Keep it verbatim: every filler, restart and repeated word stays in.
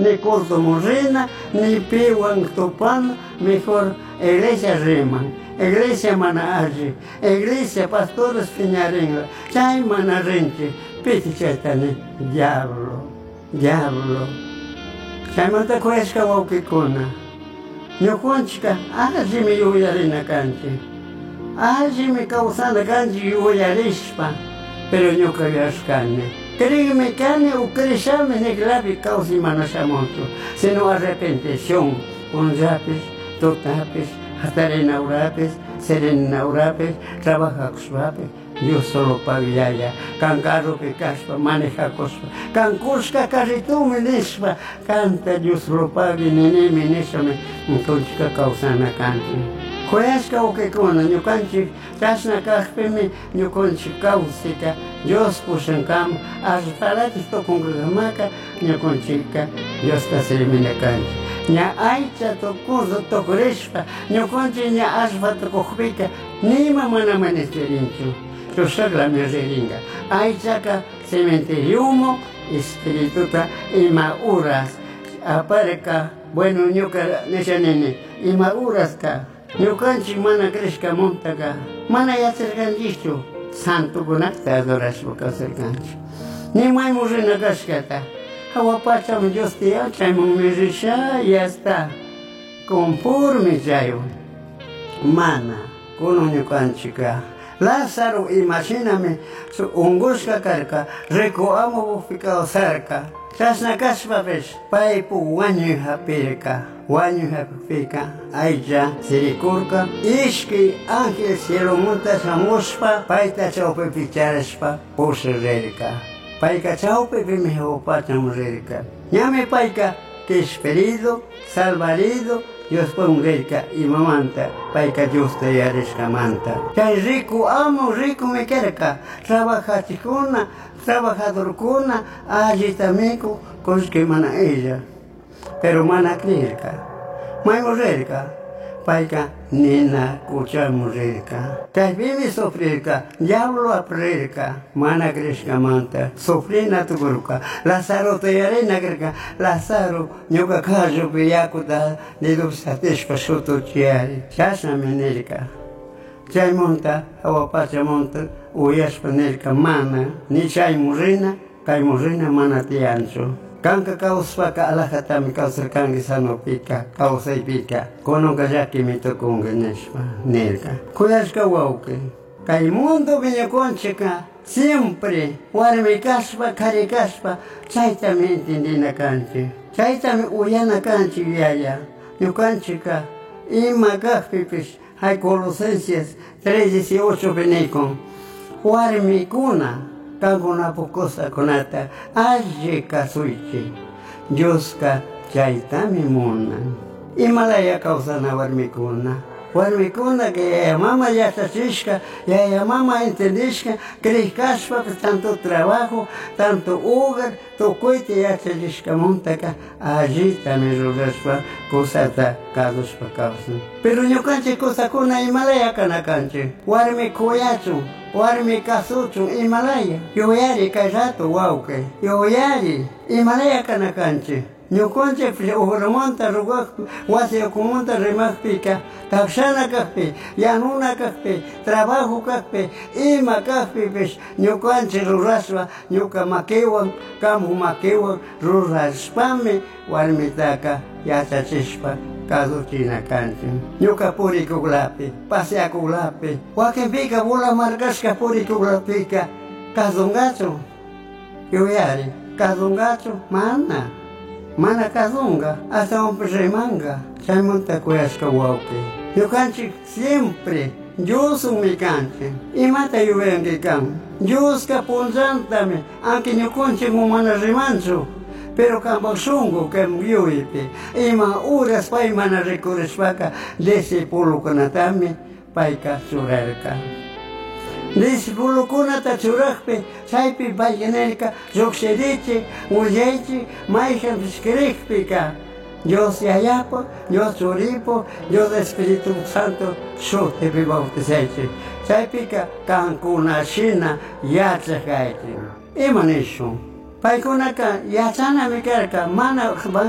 ni corto morena, ni piwan topano, mejor iglesia riman, iglesia mana allí, iglesia pastores piñarenga, chay mana renche, piti chaytani, diablo, diablo. Chay manta cuesca wauquicuna, ñukunchika, allí mi uyarina canchi, allí mi causana canchi uyarishpa, pero ñuka yashkani. Créeme que o crechame ne grave causa manashamonto, sino arrepentición, con zapes, totapes, hatarena urapes, serena urapes, trabaja suave, Dios solo pagaya, can carro que caspa, maneja cospa, can cusca carritu menespa, canta Dios lo pague, nene menesame, entonces causana cante. Cuesca o que cona, no canchi, tasna caspeme, no conchi caustica, Dios puxan cam, as paradas to congregamaca, no conchica, Dios ta serimina canchi. Nya aicha to curso to crespa, no conchi nya asfa to cochpica, nima mana manesterincho, to sagla mi zeringa. Aicha ka cementeriumo, espirituta, ima uras, apareca, bueno, ñuka neshanene, ima uras ka. Ñukanchik mana crezca montaga, mana yacerganchichu, santo gunakta adorashpa kawsarkanchik. Nimaymun rina kashkata, hawapacham Dios te yachaymun mi risha, ya está, conforme chaywan. Mana, kuno ñukanchika. Lázaro, imagíname, su ungushka karka, rico amo bufikao sarka. Chasna kashpapesh, paipu wañu hapirka, wañu hapirka, ayja, sirikurka, ishki ángel cielo monta shamushpa, paita chaupe picharashpa, pusa rerka. Paika chaupe pimeho pacham rerka. Ñame paika, que esperido, salvarido, Dios pon rerka y mamanta, paika Dios te yarishka manta. Chay rico amo, rico me querka, trabajatikuna, trabajador kuna, allí también con que mana ella, pero mana clírica, maimo rerka, paika nina cuchamos rerka, caibimi sofrirka, diablo aprerka, mana crezca manta, sofrina tu gruca, Lázaro te arena greka, Lázaro ñuka callo piyakuta, de dos atespa soto chiari, chasa menerka. Chay monta, awapacha monta, uyashpa nerka mana, ni chay murrina, kay murrina mana tiancho. Kanka kauspaka alajatami kausarkangi sanopika, kausaypika, kononka llaki mitokunga neshpa, nerka. Kuyashka wauke, kay mundo viñaconchika, siempre, warmi kashpa, kari kashpa, chaytami entendina kanchi, chaytami uyana kanchi yaya, ñukanchika, ima kajpipish, hay Colosenses tres dieciocho venecon. Warmi kuna, kanguna pocosa conata, aje kasuichi. Dioska chaitami muna. Himalaya causana warmi kuna. Warmi kuna que ya mama ya sashishka, ya ya mama entendishka, krishkashpa tanto trabajo, tanto hogar, to coite ya sashishka montaka, allí también rurashpa, cosata kadushpa causa. Pero ñukanchik cosa kuna Himalaya kana kanchik, warmi kuyachu, warmi kasuchu Himalaya, yoyari kajato wauke, yoyari Himalaya kana kanchik. Ñukunchik uhuramonta rugaqpi, wasiyakumunta rimaqpika, tawshana kaqpi, yanuna kaqpi, trabajo kaqpi, ima kaqpipish, ñukanchik rurashpa, ñuka makiwan, kamu makiwan, rurashpami, warmitaka yachachishpa, kaduchina kanchik. Ñuka purikuklapi, paseakuklapi, wakinpika bula markashka purikuklapika, kazungachu, yuyari, kazungachu, mana. Mana kazunga, hasta un remanga, chaymonta kuyashka wauke. Ñukanchik siempre, Dios mi canche, y mata yuvengi kan. Dios ka punzantame, aunque ñukunchik mana rimanchu, pero kamba shungo kem yuipi, ima uras pay mana rekurishpaka, disipulu kanatami, payka churarka. Disipulu kunata churaqpi, chaypi vallenerka, lluqshirichi, uyaychi, mayjan pishkirikpika. Dios yayapo, Dios churipo, Dios Espíritu Santo, shutepi bautizaychi. Chaypika kankuna shina yachaqaychi. Ima nishu. Paykunaka yachanami karka, mana